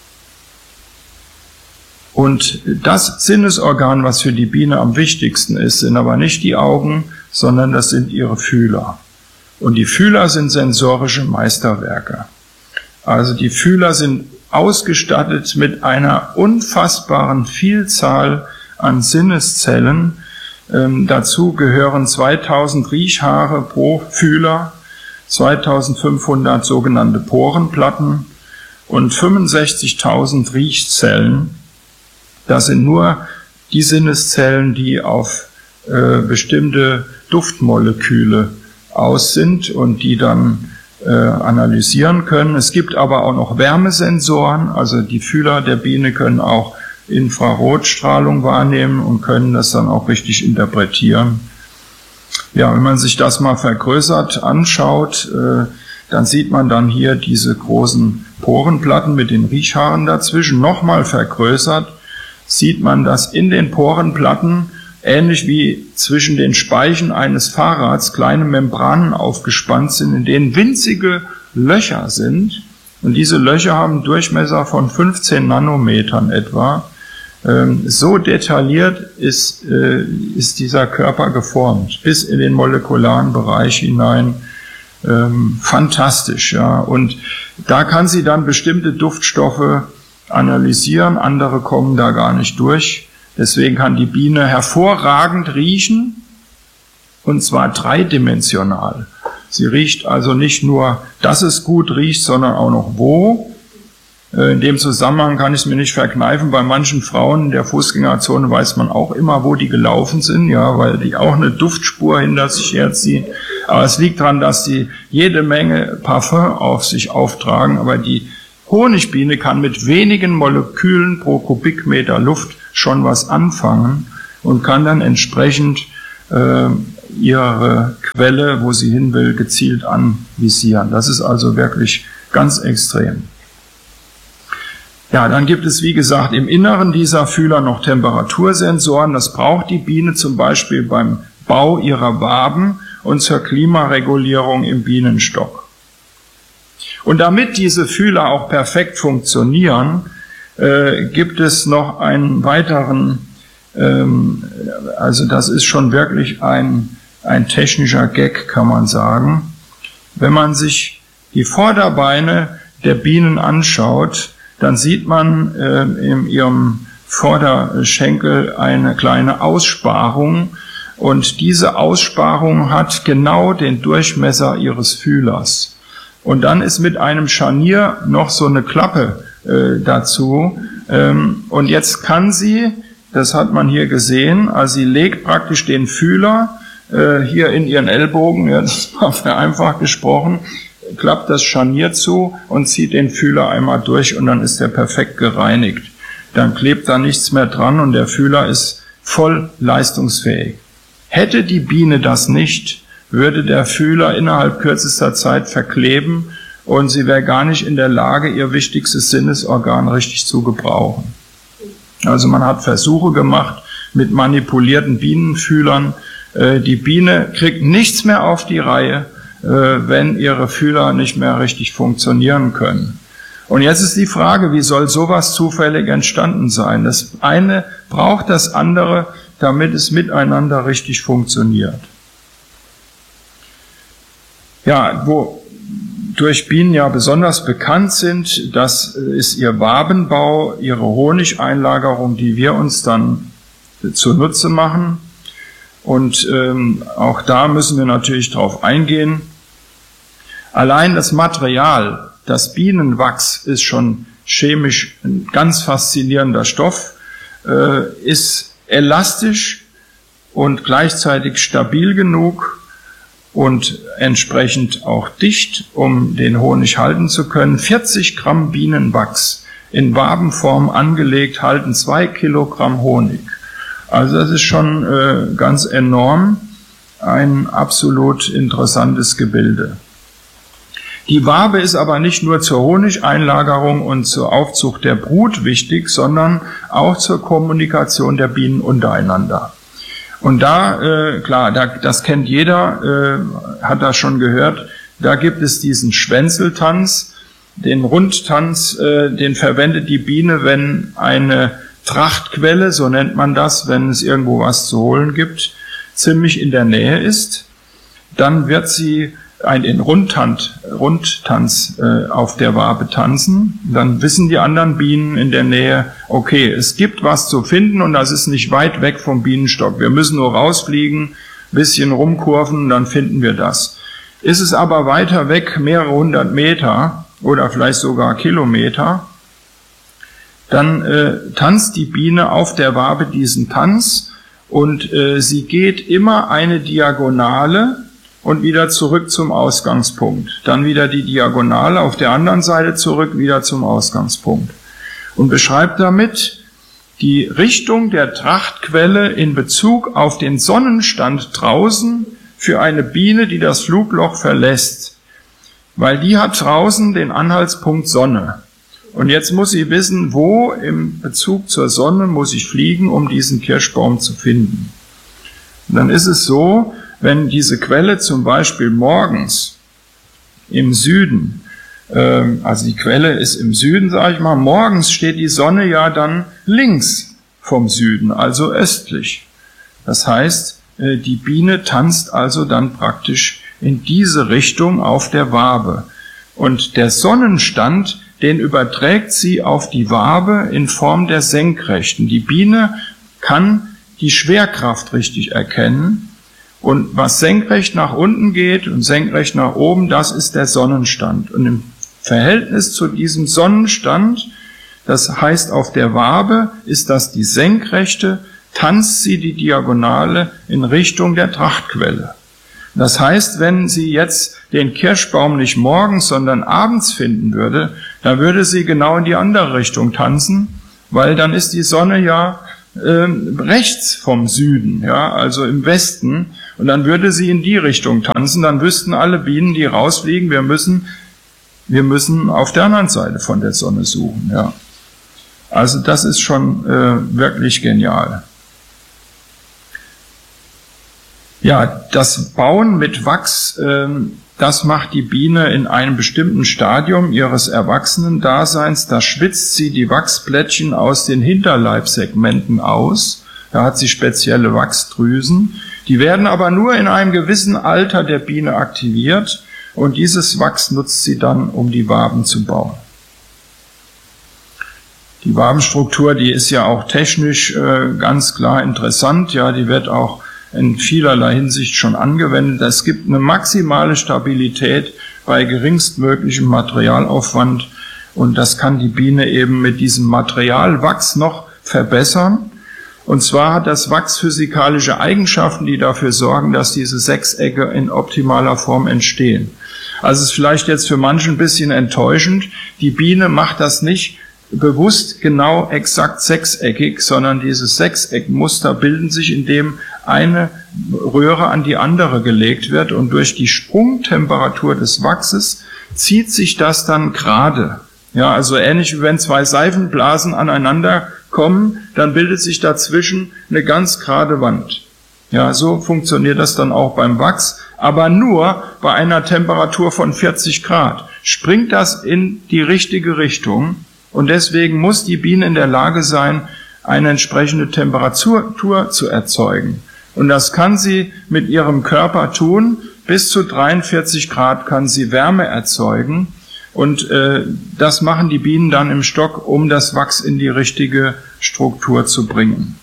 Und das Sinnesorgan, was für die Biene am wichtigsten ist, sind aber nicht die Augen, sondern das sind ihre Fühler. Und die Fühler sind sensorische Meisterwerke. Also die Fühler sind ausgestattet mit einer unfassbaren Vielzahl an Sinneszellen. Dazu gehören 2000 Riechhaare pro Fühler, 2500 sogenannte Porenplatten und 65.000 Riechzellen. Das sind nur die Sinneszellen, die auf bestimmte Duftmoleküle aus sind und die dann analysieren können. Es gibt aber auch noch Wärmesensoren, also die Fühler der Biene können auch Infrarotstrahlung wahrnehmen und können das dann auch richtig interpretieren. Ja, wenn man sich das mal vergrößert anschaut, dann sieht man dann hier diese großen Porenplatten mit den Riechhaaren dazwischen. Nochmal vergrößert sieht man, dass in den Porenplatten, ähnlich wie zwischen den Speichen eines Fahrrads, kleine Membranen aufgespannt sind, in denen winzige Löcher sind. Und diese Löcher haben einen Durchmesser von 15 Nanometern etwa. So detailliert ist dieser Körper geformt, bis in den molekularen Bereich hinein. Fantastisch, ja. Und da kann sie dann bestimmte Duftstoffe analysieren, andere kommen da gar nicht durch. Deswegen kann die Biene hervorragend riechen, und zwar dreidimensional. Sie riecht also nicht nur, dass es gut riecht, sondern auch noch wo. In dem Zusammenhang kann ich es mir nicht verkneifen, bei manchen Frauen in der Fußgängerzone weiß man auch immer, wo die gelaufen sind, ja, weil die auch eine Duftspur hinter sich herziehen. Aber es liegt daran, dass die jede Menge Parfum auf sich auftragen, aber die Honigbiene kann mit wenigen Molekülen pro Kubikmeter Luft schon was anfangen und kann dann entsprechend ihre Quelle, wo sie hin will, gezielt anvisieren. Das ist also wirklich ganz extrem. Ja, dann gibt es, wie gesagt, im Inneren dieser Fühler noch Temperatursensoren. Das braucht die Biene zum Beispiel beim Bau ihrer Waben und zur Klimaregulierung im Bienenstock. Und damit diese Fühler auch perfekt funktionieren, gibt es noch einen weiteren, also das ist schon wirklich ein technischer Gag, kann man sagen. Wenn man sich die Vorderbeine der Bienen anschaut, dann sieht man in ihrem Vorderschenkel eine kleine Aussparung und diese Aussparung hat genau den Durchmesser ihres Fühlers. Und dann ist mit einem Scharnier noch so eine Klappe dazu und jetzt kann sie, das hat man hier gesehen, also sie legt praktisch den Fühler hier in ihren Ellbogen, ja, das war vereinfacht gesprochen, klappt das Scharnier zu und zieht den Fühler einmal durch und dann ist er perfekt gereinigt. Dann klebt da nichts mehr dran und der Fühler ist voll leistungsfähig. Hätte die Biene das nicht, würde der Fühler innerhalb kürzester Zeit verkleben und sie wäre gar nicht in der Lage, ihr wichtigstes Sinnesorgan richtig zu gebrauchen. Also man hat Versuche gemacht mit manipulierten Bienenfühlern. Die Biene kriegt nichts mehr auf die Reihe, wenn ihre Fühler nicht mehr richtig funktionieren können. Und jetzt ist die Frage, wie soll sowas zufällig entstanden sein? Das eine braucht das andere, damit es miteinander richtig funktioniert. Ja, wodurch Bienen ja besonders bekannt sind, das ist ihr Wabenbau, ihre Honigeinlagerung, die wir uns dann zunutze machen. Und auch da müssen wir natürlich drauf eingehen. Allein das Material, das Bienenwachs, ist schon chemisch ein ganz faszinierender Stoff, ist elastisch und gleichzeitig stabil genug und entsprechend auch dicht, um den Honig halten zu können. 40 Gramm Bienenwachs in Wabenform angelegt halten 2 Kilogramm Honig. Also das ist schon ganz enorm, ein absolut interessantes Gebilde. Die Wabe ist aber nicht nur zur Honigeinlagerung und zur Aufzucht der Brut wichtig, sondern auch zur Kommunikation der Bienen untereinander. Und da, klar, das kennt jeder, hat das schon gehört, da gibt es diesen Schwänzeltanz, den Rundtanz, den verwendet die Biene, wenn eine Trachtquelle, so nennt man das, wenn es irgendwo was zu holen gibt, ziemlich in der Nähe ist. Dann wird sie den Rundtanz auf der Wabe tanzen. Dann wissen die anderen Bienen in der Nähe, okay, es gibt was zu finden und das ist nicht weit weg vom Bienenstock. Wir müssen nur rausfliegen, bisschen rumkurven, dann finden wir das. Ist es aber weiter weg, mehrere hundert Meter oder vielleicht sogar Kilometer, dann tanzt die Biene auf der Wabe diesen Tanz und sie geht immer eine Diagonale und wieder zurück zum Ausgangspunkt. Dann wieder die Diagonale auf der anderen Seite zurück, wieder zum Ausgangspunkt. Und beschreibt damit die Richtung der Trachtquelle in Bezug auf den Sonnenstand draußen für eine Biene, die das Flugloch verlässt. Weil die hat draußen den Anhaltspunkt Sonne. Und jetzt muss sie wissen, wo im Bezug zur Sonne muss ich fliegen, um diesen Kirschbaum zu finden. Und dann ist es so, wenn diese Quelle zum Beispiel morgens im Süden, also die Quelle ist im Süden, sage ich mal, morgens steht die Sonne ja dann links vom Süden, also östlich. Das heißt, die Biene tanzt also dann praktisch in diese Richtung auf der Wabe. Und der Sonnenstand, den überträgt sie auf die Wabe in Form der Senkrechten. Die Biene kann die Schwerkraft richtig erkennen. Und was senkrecht nach unten geht und senkrecht nach oben, das ist der Sonnenstand. Und im Verhältnis zu diesem Sonnenstand Das heißt, auf der Wabe ist das die Senkrechte, tanzt sie die Diagonale in Richtung der Trachtquelle. Das heißt, wenn sie jetzt den Kirschbaum nicht morgens, sondern abends finden würde, dann würde sie genau in die andere Richtung tanzen, weil dann ist die Sonne ja rechts vom Süden, ja, also im Westen, und dann würde sie in die Richtung tanzen, dann wüssten alle Bienen, die rausfliegen, wir müssen auf der anderen Seite von der Sonne suchen, ja. Also das ist schon wirklich genial. Ja, das Bauen mit Wachs, das macht die Biene in einem bestimmten Stadium ihres Erwachsenendaseins. Da schwitzt sie die Wachsplättchen aus den Hinterleibssegmenten aus. Da hat sie spezielle Wachsdrüsen. Die werden aber nur in einem gewissen Alter der Biene aktiviert. Und dieses Wachs nutzt sie dann, um die Waben zu bauen. Die Wabenstruktur, die ist ja auch technisch ganz klar interessant. Ja, die wird auch in vielerlei Hinsicht schon angewendet. Es gibt eine maximale Stabilität bei geringstmöglichem Materialaufwand und das kann die Biene eben mit diesem Materialwachs noch verbessern. Und zwar hat das Wachs physikalische Eigenschaften, die dafür sorgen, dass diese Sechsecke in optimaler Form entstehen. Also es ist vielleicht jetzt für manche ein bisschen enttäuschend. Die Biene macht das nicht bewusst genau exakt sechseckig, sondern diese Sechseckmuster bilden sich, indem eine Röhre an die andere gelegt wird und durch die Sprungtemperatur des Wachses zieht sich das dann gerade. Ja, also ähnlich wie wenn zwei Seifenblasen aneinander kommen, dann bildet sich dazwischen eine ganz gerade Wand. Ja, so funktioniert das dann auch beim Wachs, aber nur bei einer Temperatur von 40 Grad. Springt das in die richtige Richtung, und deswegen muss die Biene in der Lage sein, eine entsprechende Temperatur zu erzeugen. Und das kann sie mit ihrem Körper tun. Bis zu 43 Grad kann sie Wärme erzeugen. Und das machen die Bienen dann im Stock, um das Wachs in die richtige Struktur zu bringen.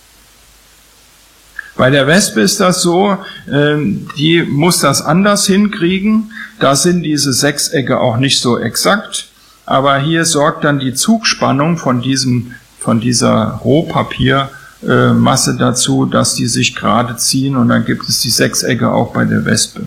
Bei der Wespe ist das so, die muss das anders hinkriegen. Da sind diese Sechsecke auch nicht so exakt. Aber hier sorgt dann die Zugspannung von dieser Rohpapiermasse dazu, dass die sich gerade ziehen, und dann gibt es die Sechsecke auch bei der Wespe.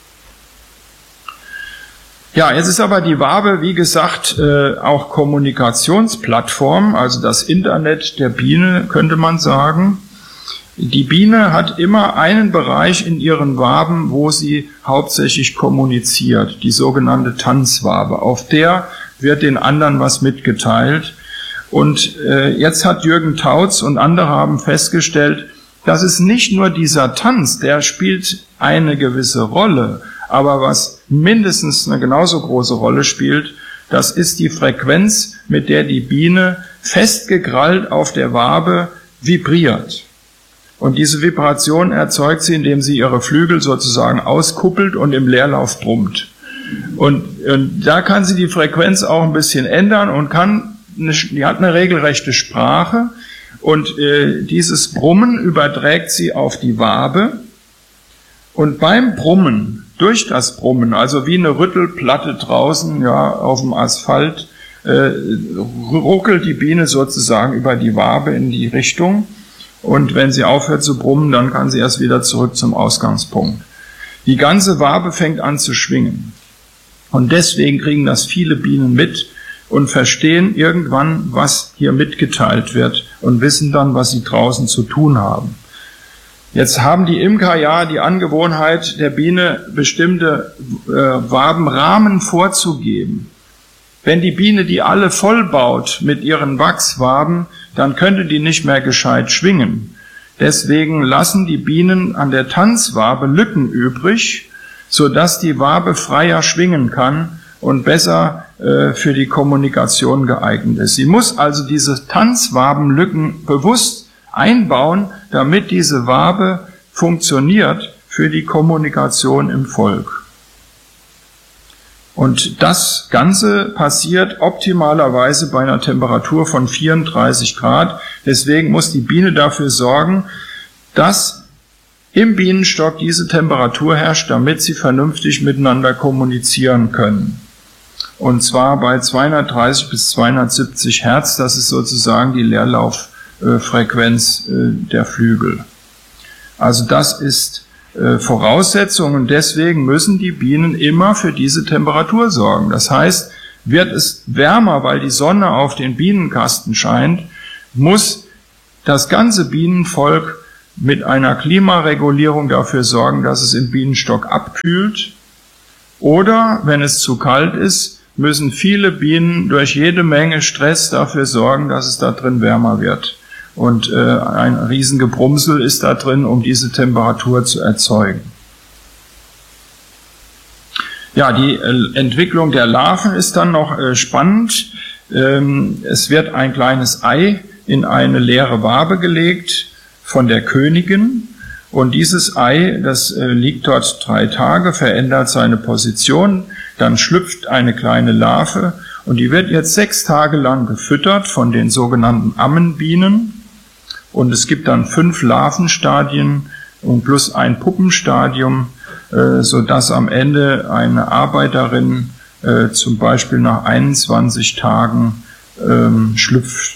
Ja, jetzt ist aber die Wabe, wie gesagt, auch Kommunikationsplattform, also das Internet der Biene, könnte man sagen. Die Biene hat immer einen Bereich in ihren Waben, wo sie hauptsächlich kommuniziert, die sogenannte Tanzwabe. Auf der wird den anderen was mitgeteilt. Und jetzt hat Jürgen Tautz und andere haben festgestellt, dass es nicht nur dieser Tanz, der spielt eine gewisse Rolle, aber was mindestens eine genauso große Rolle spielt, das ist die Frequenz, mit der die Biene festgekrallt auf der Wabe vibriert. Und diese Vibration erzeugt sie, indem sie ihre Flügel sozusagen auskuppelt und im Leerlauf brummt. Und da kann sie die Frequenz auch ein bisschen ändern und die hat eine regelrechte Sprache, und dieses Brummen überträgt sie auf die Wabe, und beim Brummen, durch das Brummen, also wie eine Rüttelplatte draußen, ja, auf dem Asphalt, ruckelt die Biene sozusagen über die Wabe in die Richtung, und wenn sie aufhört zu brummen, dann kann sie erst wieder zurück zum Ausgangspunkt. Die ganze Wabe fängt an zu schwingen. Und deswegen kriegen das viele Bienen mit und verstehen irgendwann, was hier mitgeteilt wird, und wissen dann, was sie draußen zu tun haben. Jetzt haben die Imker ja die Angewohnheit, der Biene bestimmte Wabenrahmen vorzugeben. Wenn die Biene die alle vollbaut mit ihren Wachswaben, dann könnte die nicht mehr gescheit schwingen. Deswegen lassen die Bienen an der Tanzwabe Lücken übrig, sodass die Wabe freier schwingen kann und besser für die Kommunikation geeignet ist. Sie muss also diese Tanzwabenlücken bewusst einbauen, damit diese Wabe funktioniert für die Kommunikation im Volk. Und das Ganze passiert optimalerweise bei einer Temperatur von 34 Grad. Deswegen muss die Biene dafür sorgen, dass im Bienenstock diese Temperatur herrscht, damit sie vernünftig miteinander kommunizieren können. und zwar bei 230 bis 270 Hertz, das ist sozusagen die Leerlauffrequenz der Flügel. Also das ist Voraussetzung und deswegen müssen die Bienen immer für diese Temperatur sorgen. Das heißt, wird es wärmer, weil die Sonne auf den Bienenkasten scheint, muss das ganze Bienenvolk mit einer Klimaregulierung dafür sorgen, dass es im Bienenstock abkühlt. Oder, wenn es zu kalt ist, müssen viele Bienen durch jede Menge Stress dafür sorgen, dass es da drin wärmer wird. Und ein Riesengebrumsel ist da drin, um diese Temperatur zu erzeugen. Ja, die Entwicklung der Larven ist dann noch spannend. Es wird ein kleines Ei in eine leere Wabe gelegt von der Königin. Und dieses Ei, das liegt dort 3 Tage, verändert seine Position, dann schlüpft eine kleine Larve und die wird jetzt 6 Tage lang gefüttert von den sogenannten Ammenbienen. Und es gibt dann 5 Larvenstadien und plus ein Puppenstadium, sodass am Ende eine Arbeiterin zum Beispiel nach 21 Tagen schlüpft.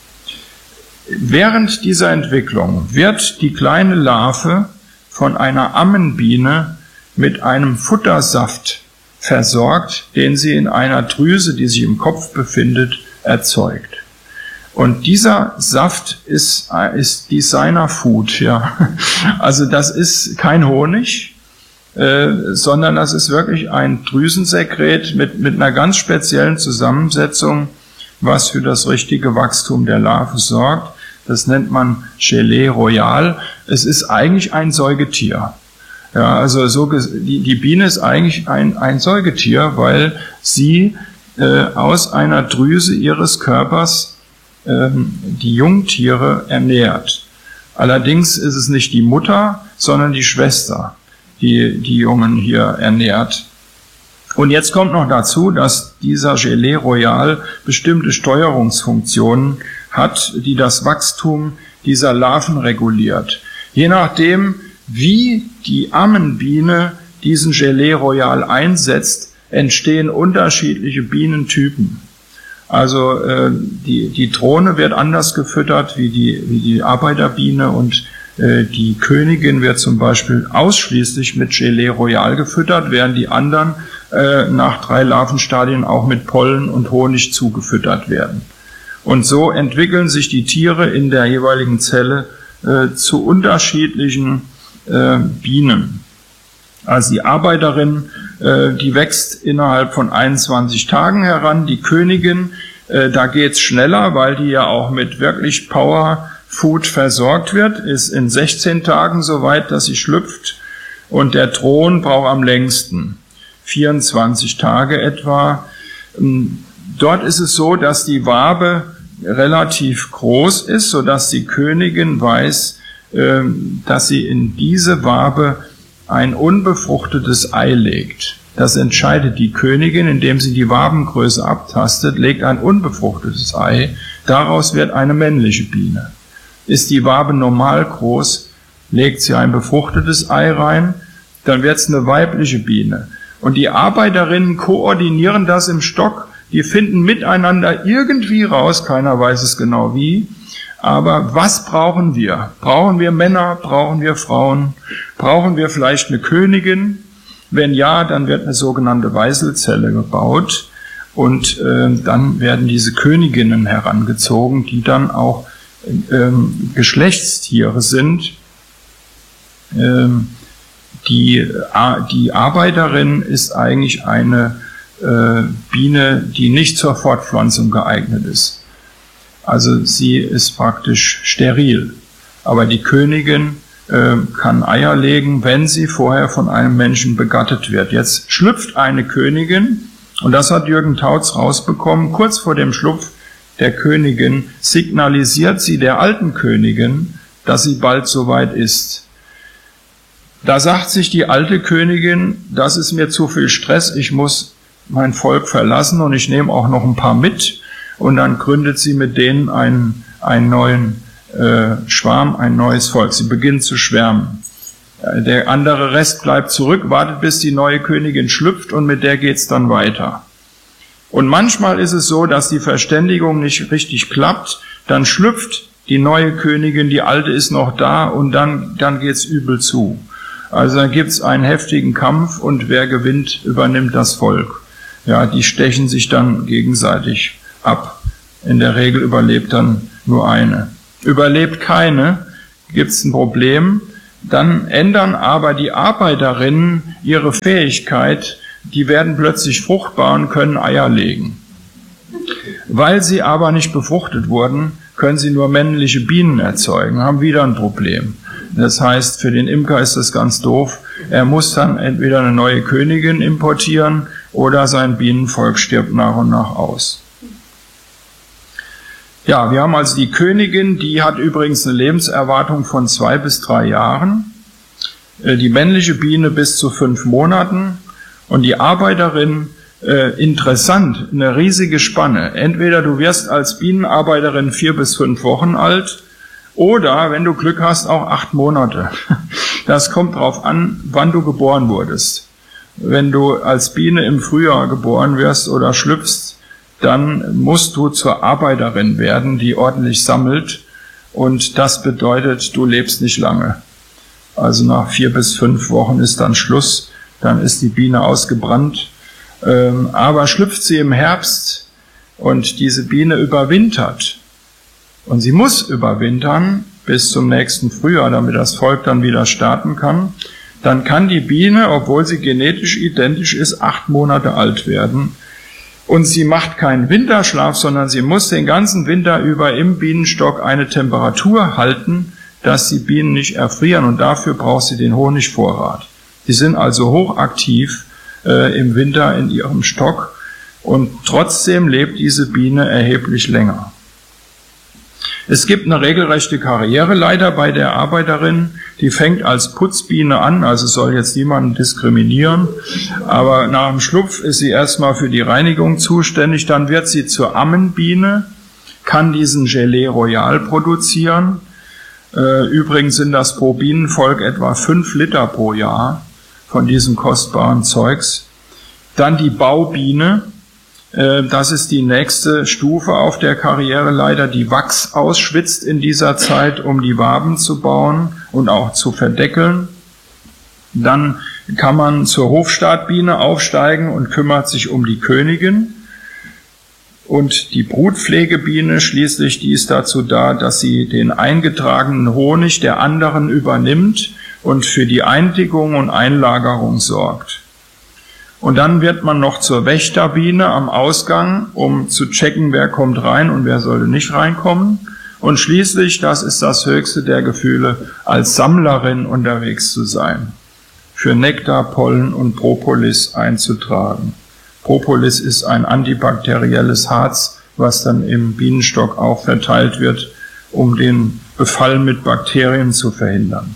Während dieser Entwicklung wird die kleine Larve von einer Ammenbiene mit einem Futtersaft versorgt, den sie in einer Drüse, die sich im Kopf befindet, erzeugt. Und dieser Saft ist Designer Food, ja. Also das ist kein Honig, sondern das ist wirklich ein Drüsensekret mit einer ganz speziellen Zusammensetzung, was für das richtige Wachstum der Larve sorgt. Das nennt man Gelée Royale. Es ist eigentlich ein Säugetier. Ja, also die Biene ist eigentlich ein Säugetier, weil sie aus einer Drüse ihres Körpers die Jungtiere ernährt. Allerdings ist es nicht die Mutter, sondern die Schwester, die Jungen hier ernährt. Und jetzt kommt noch dazu, dass dieser Gelée Royale bestimmte Steuerungsfunktionen hat, die das Wachstum dieser Larven reguliert. Je nachdem, wie die Ammenbiene diesen Gelée Royale einsetzt, entstehen unterschiedliche Bienentypen. Also die Drohne wird anders gefüttert wie die Arbeiterbiene und die Königin wird zum Beispiel ausschließlich mit Gelée Royale gefüttert, während die anderen nach 3 Larvenstadien auch mit Pollen und Honig zugefüttert werden. Und so entwickeln sich die Tiere in der jeweiligen Zelle zu unterschiedlichen Bienen. Also die Arbeiterin, die wächst innerhalb von 21 Tagen heran. Die Königin, da geht's schneller, weil die ja auch mit wirklich Power Food versorgt wird, ist in 16 Tagen so weit, dass sie schlüpft. Und der Thron braucht am längsten, 24 Tage etwa. Dort ist es so, dass die Wabe relativ groß ist, sodass die Königin weiß, dass sie in diese Wabe ein unbefruchtetes Ei legt. Das entscheidet die Königin, indem sie die Wabengröße abtastet, legt ein unbefruchtetes Ei. Daraus wird eine männliche Biene. Ist die Wabe normal groß, legt sie ein befruchtetes Ei rein, dann wird es eine weibliche Biene. Und die Arbeiterinnen koordinieren das im Stock, die finden miteinander irgendwie raus, keiner weiß es genau wie, aber was brauchen wir? Brauchen wir Männer? Brauchen wir Frauen? Brauchen wir vielleicht eine Königin? Wenn ja, dann wird eine sogenannte Weißelzelle gebaut und dann werden diese Königinnen herangezogen, die dann auch Geschlechtstiere sind. Die Arbeiterin ist eigentlich eine Biene, die nicht zur Fortpflanzung geeignet ist. Also sie ist praktisch steril. Aber die Königin kann Eier legen, wenn sie vorher von einem Menschen begattet wird. Jetzt schlüpft eine Königin, und das hat Jürgen Tautz rausbekommen, kurz vor dem Schlupf der Königin signalisiert sie der alten Königin, dass sie bald soweit ist. Da sagt sich die alte Königin, das ist mir zu viel Stress, ich muss mein Volk verlassen und ich nehme auch noch ein paar mit. Und dann gründet sie mit denen einen neuen Schwarm, ein neues Volk. Sie beginnt zu schwärmen. Der andere Rest bleibt zurück, wartet bis die neue Königin schlüpft und mit der geht's dann weiter. Und manchmal ist es so, dass die Verständigung nicht richtig klappt, dann schlüpft die neue Königin, die alte ist noch da und dann geht's übel zu. Also dann gibt's einen heftigen Kampf und wer gewinnt, übernimmt das Volk. Ja, die stechen sich dann gegenseitig ab. In der Regel überlebt dann nur eine. Überlebt keine, gibt's ein Problem. Dann ändern aber die Arbeiterinnen ihre Fähigkeit, die werden plötzlich fruchtbar und können Eier legen. Weil sie aber nicht befruchtet wurden, können sie nur männliche Bienen erzeugen, haben wieder ein Problem. Das heißt, für den Imker ist das ganz doof. Er muss dann entweder eine neue Königin importieren oder sein Bienenvolk stirbt nach und nach aus. Ja, wir haben also die Königin, die hat übrigens eine Lebenserwartung von 2 bis 3 Jahren, die männliche Biene bis zu 5 Monaten und die Arbeiterin, interessant, eine riesige Spanne. Entweder du wirst als Bienenarbeiterin 4 bis 5 Wochen alt oder, wenn du Glück hast, auch 8 Monate. Das kommt drauf an, wann du geboren wurdest. Wenn du als Biene im Frühjahr geboren wirst oder schlüpfst, dann musst du zur Arbeiterin werden, die ordentlich sammelt. Und das bedeutet, du lebst nicht lange. Also nach 4 bis 5 Wochen ist dann Schluss, dann ist die Biene ausgebrannt. Aber schlüpft sie im Herbst und diese Biene überwintert, und sie muss überwintern bis zum nächsten Frühjahr, damit das Volk dann wieder starten kann, dann kann die Biene, obwohl sie genetisch identisch ist, 8 Monate alt werden. Und sie macht keinen Winterschlaf, sondern sie muss den ganzen Winter über im Bienenstock eine Temperatur halten, dass die Bienen nicht erfrieren, und dafür braucht sie den Honigvorrat. Die sind also hochaktiv im Winter in ihrem Stock und trotzdem lebt diese Biene erheblich länger. Es gibt eine regelrechte Karriereleiter bei der Arbeiterin, die fängt als Putzbiene an, also soll jetzt niemanden diskriminieren, aber nach dem Schlupf ist sie erstmal für die Reinigung zuständig, dann wird sie zur Ammenbiene, kann diesen Gelee Royal produzieren. Übrigens sind das pro Bienenvolk etwa 5 Liter pro Jahr von diesem kostbaren Zeugs. Dann die Baubiene, das ist die nächste Stufe auf der Karriereleiter, die Wachs ausschwitzt in dieser Zeit, um die Waben zu bauen und auch zu verdeckeln. Dann kann man zur Hofstaatbiene aufsteigen und kümmert sich um die Königin. Und die Brutpflegebiene schließlich, die ist dazu da, dass sie den eingetragenen Honig der anderen übernimmt und für die Eindickung und Einlagerung sorgt. Und dann wird man noch zur Wächterbiene am Ausgang, um zu checken, wer kommt rein und wer sollte nicht reinkommen. Und schließlich, das ist das höchste der Gefühle, als Sammlerin unterwegs zu sein, für Nektar, Pollen und Propolis einzutragen. Propolis ist ein antibakterielles Harz, was dann im Bienenstock auch verteilt wird, um den Befall mit Bakterien zu verhindern.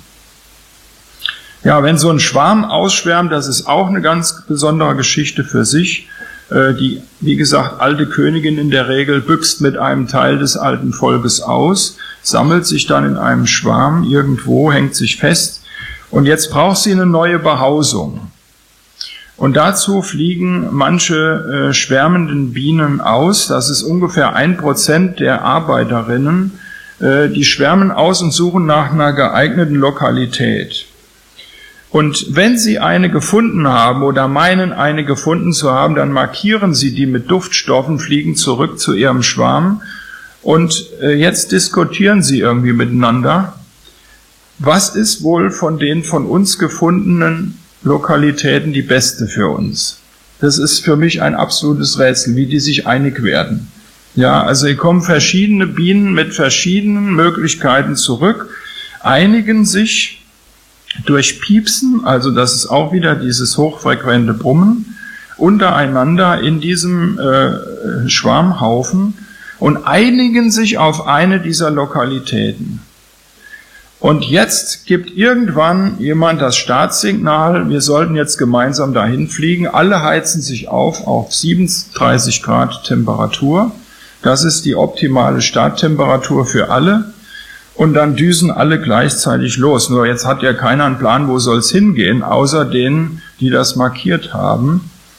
Ja, wenn so ein Schwarm ausschwärmt, das ist auch eine ganz besondere Geschichte für sich. Die, wie gesagt, alte Königin in der Regel büchst mit einem Teil des alten Volkes aus, sammelt sich dann in einem Schwarm irgendwo, hängt sich fest und jetzt braucht sie eine neue Behausung. Und dazu fliegen manche schwärmenden Bienen aus, das ist ungefähr 1% der Arbeiterinnen, die schwärmen aus und suchen nach einer geeigneten Lokalität. Und wenn Sie eine gefunden haben oder meinen, eine gefunden zu haben, dann markieren Sie die mit Duftstoffen, fliegen zurück zu Ihrem Schwarm und jetzt diskutieren Sie irgendwie miteinander. Was ist wohl von den von uns gefundenen Lokalitäten die beste für uns? Das ist für mich ein absolutes Rätsel, wie die sich einig werden. Ja, also hier kommen verschiedene Bienen mit verschiedenen Möglichkeiten zurück, einigen sich durch Piepsen, also das ist auch wieder dieses hochfrequente Brummen, untereinander in diesem Schwarmhaufen und einigen sich auf eine dieser Lokalitäten. Und jetzt gibt irgendwann jemand das Startsignal, wir sollten jetzt gemeinsam dahin fliegen, alle heizen sich auf 37 Grad Temperatur, das ist die optimale Starttemperatur für alle. Und dann düsen alle gleichzeitig los. Nur jetzt hat ja keiner einen Plan, wo soll's hingehen, außer denen, die das markiert haben.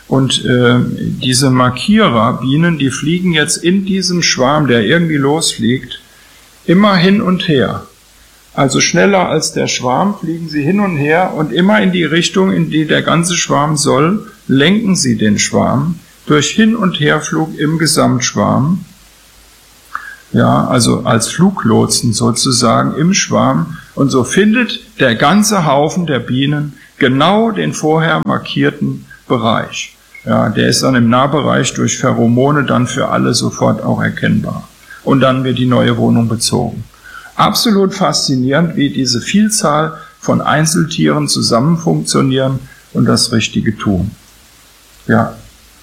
Und diese Markiererbienen, die fliegen jetzt in diesem Schwarm, der irgendwie losfliegt, immer hin und her. Also schneller als der Schwarm fliegen sie hin und her und immer in die Richtung, in die der ganze Schwarm soll, lenken sie den Schwarm durch Hin- und Herflug im Gesamtschwarm. Ja, also als Fluglotsen sozusagen im Schwarm. Und so findet der ganze Haufen der Bienen genau den vorher markierten Bereich. Ja, der ist dann im Nahbereich durch Pheromone dann für alle sofort auch erkennbar. Und dann wird die neue Wohnung bezogen. Absolut faszinierend, wie diese Vielzahl von Einzeltieren zusammen funktionieren und das Richtige tun. Ja,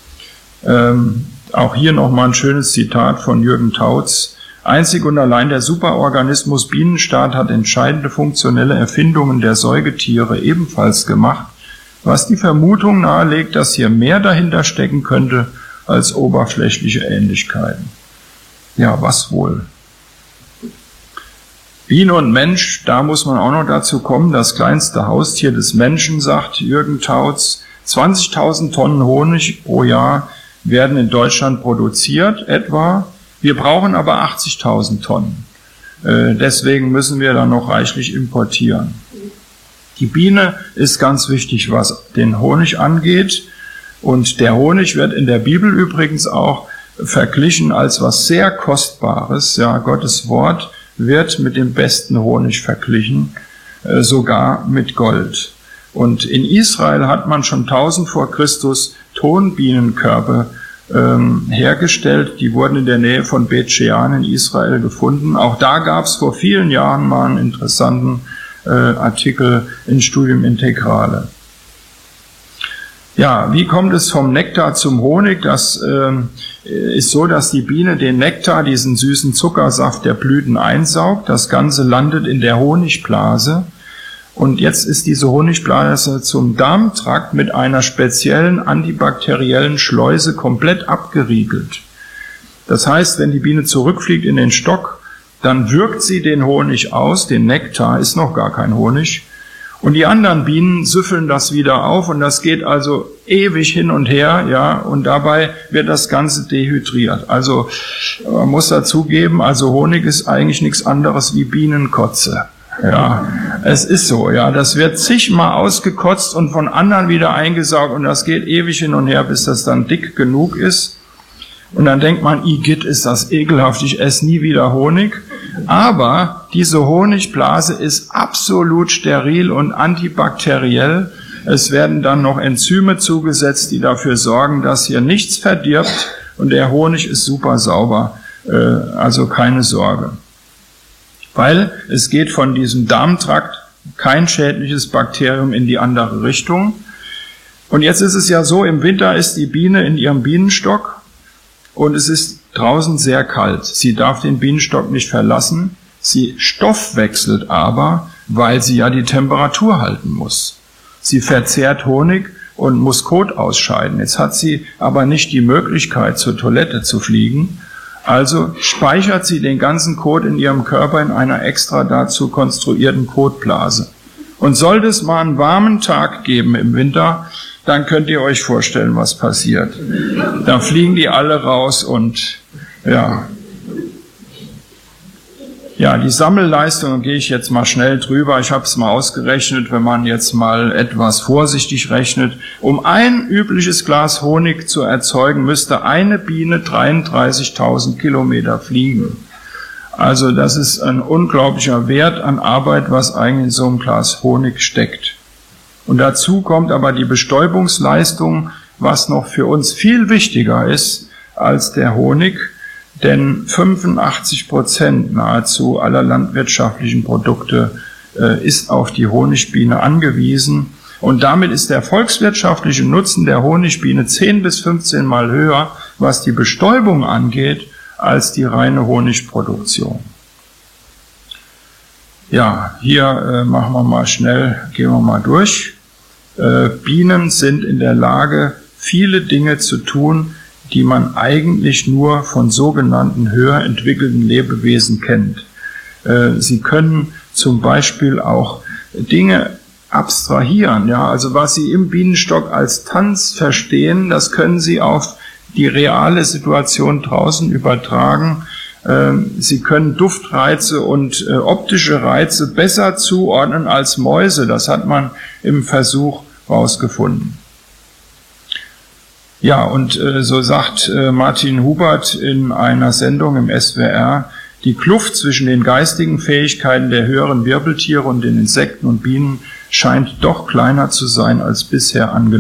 auch hier nochmal ein schönes Zitat von Jürgen Tautz. Einzig und allein der Superorganismus Bienenstaat hat entscheidende funktionelle Erfindungen der Säugetiere ebenfalls gemacht, was die Vermutung nahelegt, dass hier mehr dahinter stecken könnte als oberflächliche Ähnlichkeiten. Ja, was wohl? Biene und Mensch, da muss man auch noch dazu kommen, das kleinste Haustier des Menschen, sagt Jürgen Tautz. 20.000 Tonnen Honig pro Jahr werden in Deutschland produziert, etwa. Wir brauchen aber 80.000 Tonnen. Deswegen müssen wir dann noch reichlich importieren. Die Biene ist ganz wichtig, was den Honig angeht. Und der Honig wird in der Bibel übrigens auch verglichen als was sehr Kostbares. Ja, Gottes Wort wird mit dem besten Honig verglichen, sogar mit Gold. Und in Israel hat man schon 1000 vor Christus Tonbienenkörbe hergestellt. Die wurden in der Nähe von Bet Shean in Israel gefunden. Auch da gab es vor vielen Jahren mal einen interessanten Artikel in Studium Integrale. Ja, wie kommt es vom Nektar zum Honig? Das ist so, dass die Biene den Nektar, diesen süßen Zuckersaft der Blüten einsaugt. Das Ganze landet in der Honigblase. Und jetzt ist diese Honigblase zum Darmtrakt mit einer speziellen antibakteriellen Schleuse komplett abgeriegelt. Das heißt, wenn die Biene zurückfliegt in den Stock, dann wirkt sie den Honig aus, den Nektar, ist noch gar kein Honig. Und die anderen Bienen süffeln das wieder auf und das geht also ewig hin und her, ja, und dabei wird das Ganze dehydriert. Also man muss dazugeben, also Honig ist eigentlich nichts anderes wie Bienenkotze. Ja, es ist so, ja, das wird zigmal ausgekotzt und von anderen wieder eingesaugt und das geht ewig hin und her, bis das dann dick genug ist. Und dann denkt man, igitt, ist das ekelhaft, ich esse nie wieder Honig. Aber diese Honigblase ist absolut steril und antibakteriell. Es werden dann noch Enzyme zugesetzt, die dafür sorgen, dass hier nichts verdirbt und der Honig ist super sauber, also keine Sorge. Weil es geht von diesem Darmtrakt kein schädliches Bakterium in die andere Richtung. Und jetzt ist es ja so, im Winter ist die Biene in ihrem Bienenstock und es ist draußen sehr kalt. Sie darf den Bienenstock nicht verlassen. Sie stoffwechselt aber, weil sie ja die Temperatur halten muss. Sie verzehrt Honig und muss Kot ausscheiden. Jetzt hat sie aber nicht die Möglichkeit, zur Toilette zu fliegen. Also speichert sie den ganzen Kot in ihrem Körper in einer extra dazu konstruierten Kotblase. Und sollte es mal einen warmen Tag geben im Winter, dann könnt ihr euch vorstellen, was passiert. Da fliegen die alle raus und ja, die Sammelleistung gehe ich jetzt mal schnell drüber. Ich habe es mal ausgerechnet, wenn man jetzt mal etwas vorsichtig rechnet. Um ein übliches Glas Honig zu erzeugen, müsste eine Biene 33.000 Kilometer fliegen. Also das ist ein unglaublicher Wert an Arbeit, was eigentlich in so einem Glas Honig steckt. Und dazu kommt aber die Bestäubungsleistung, was noch für uns viel wichtiger ist als der Honig. Denn 85% nahezu aller landwirtschaftlichen Produkte ist auf die Honigbiene angewiesen. Und damit ist der volkswirtschaftliche Nutzen der Honigbiene 10 bis 15 Mal höher, was die Bestäubung angeht, als die reine Honigproduktion. Ja, hier machen wir mal schnell, gehen wir mal durch. Bienen sind in der Lage, viele Dinge zu tun, die man eigentlich nur von sogenannten höher entwickelten Lebewesen kennt. Sie können zum Beispiel auch Dinge abstrahieren. Ja, also was Sie im Bienenstock als Tanz verstehen, das können Sie auf die reale Situation draußen übertragen. Sie können Duftreize und optische Reize besser zuordnen als Mäuse. Das hat man im Versuch rausgefunden. Ja, und so sagt Martin Hubert in einer Sendung im SWR, die Kluft zwischen den geistigen Fähigkeiten der höheren Wirbeltiere und den Insekten und Bienen scheint doch kleiner zu sein als bisher angenommen.